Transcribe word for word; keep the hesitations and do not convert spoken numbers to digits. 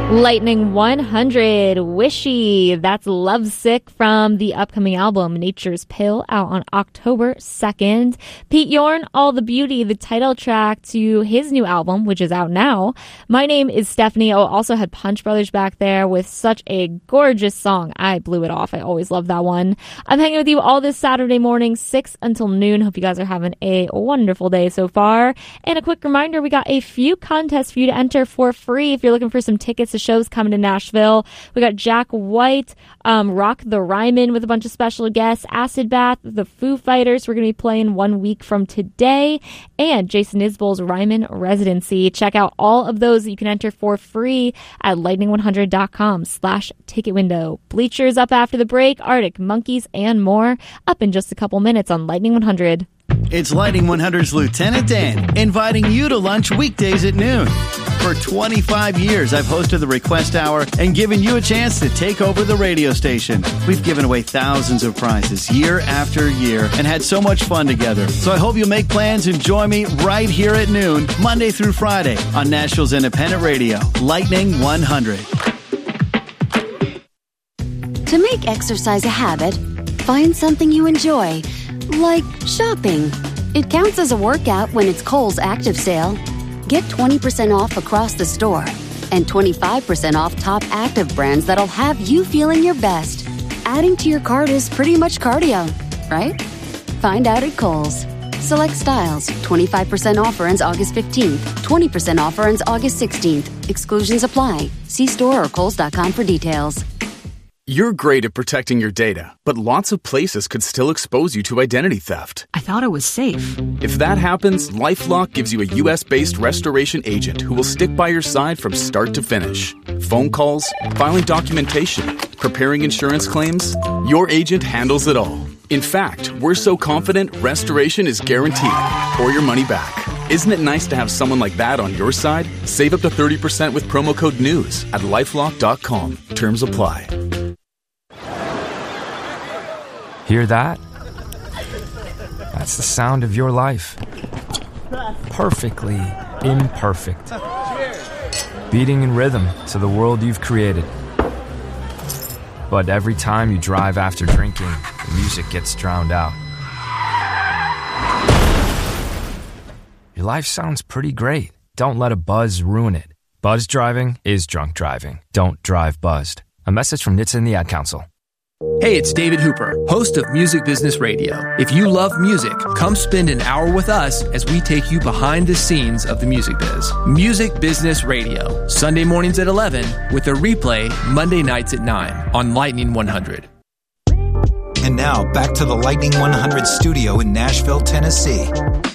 Lightning one hundred, Wishy. That's Lovesick from the upcoming album Nature's Pill, out on October second. Pete Yorn, All the Beauty, the title track to his new album, which is out now. My Name is Stephanie. Oh, also had Punch Brothers back there with such a gorgeous song. I blew it off. I always love that one. I'm hanging with you all this Saturday morning, six until noon. Hope you guys are having a wonderful day so far. And a quick reminder, we got a few contests for you to enter for free if you're looking for some tickets to shows coming to Nashville. We got Jack White, um, Rock the Ryman with a bunch of special guests, Acid Bath, the Foo Fighters. We're going to be playing one week from today, and Jason Isbell's Ryman residency. Check out all of those that you can enter for free at lightning one hundred dot com slash ticket window. Bleachers up after the break, Arctic Monkeys, and more up in just a couple minutes on Lightning one hundred. It's Lightning one hundred's Lieutenant Dan, inviting you to lunch weekdays at noon. For twenty-five years, I've hosted the Request Hour and given you a chance to take over the radio station. We've given away thousands of prizes year after year and had so much fun together. So I hope you'll make plans and join me right here at noon, Monday through Friday, on Nashville's Independent Radio, Lightning one hundred. To make exercise a habit, find something you enjoy, like shopping. It counts as a workout when it's Kohl's Active Sale. Get twenty percent off across the store and twenty-five percent off top active brands that'll have you feeling your best. Adding to your cart is pretty much cardio, right? Find out at Kohl's. Select styles. twenty-five percent offer ends August fifteenth. twenty percent offer ends August sixteenth. Exclusions apply. See store or kohls dot com for details. You're great at protecting your data, but lots of places could still expose you to identity theft. I thought it was safe. If that happens, LifeLock gives you a U S-based restoration agent who will stick by your side from start to finish. Phone calls, filing documentation, preparing insurance claims, your agent handles it all. In fact, we're so confident restoration is guaranteed or your money back. Isn't it nice to have someone like that on your side? Save up to thirty percent with promo code NEWS at lifelock dot com. Terms apply. Hear that? That's the sound of your life. Perfectly imperfect. Beating in rhythm to the world you've created. But every time you drive after drinking, the music gets drowned out. Your life sounds pretty great. Don't let a buzz ruin it. Buzz driving is drunk driving. Don't drive buzzed. A message from N H T S A and the Ad Council. Hey, it's David Hooper, host of Music Business Radio. If you love music, come spend an hour with us as we take you behind the scenes of the music biz. Music Business Radio, Sunday mornings at eleven, with a replay Monday nights at nine on Lightning one hundred. And now, back to the Lightning one hundred studio in Nashville, Tennessee.